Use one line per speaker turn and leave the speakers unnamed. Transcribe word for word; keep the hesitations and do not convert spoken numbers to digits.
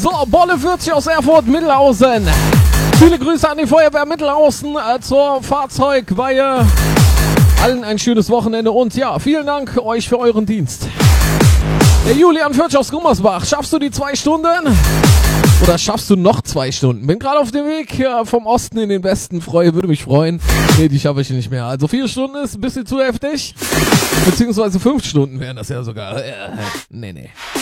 So, Bolle vierzig aus Erfurt, Mittelhausen. Viele Grüße an die Feuerwehr Mittelhausen äh, zur Fahrzeugweihe. Allen ein schönes Wochenende und ja, vielen Dank euch für euren Dienst. Der Julian Fürtsch aus Gummersbach, schaffst du die zwei Stunden? Oder schaffst du noch zwei Stunden? Bin gerade auf dem Weg äh, vom Osten in den Westen, freue, würde mich freuen. Nee, die schaffe ich nicht mehr. Also vier Stunden ist ein bisschen zu heftig. Beziehungsweise fünf Stunden wären das ja sogar. Äh, nee, nee.